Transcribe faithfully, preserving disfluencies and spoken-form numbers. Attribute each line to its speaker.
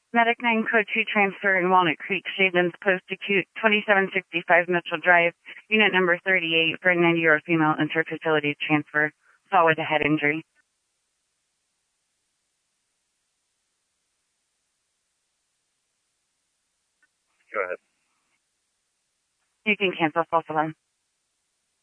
Speaker 1: Medic nine Code two transfer in Walnut Creek, Shadens Post-Acute, twenty-seven sixty-five Mitchell Drive, unit number thirty-eight for a ninety-year-old female interfacility transfer, saw with a head injury.
Speaker 2: Go ahead.
Speaker 1: You can cancel false alarm.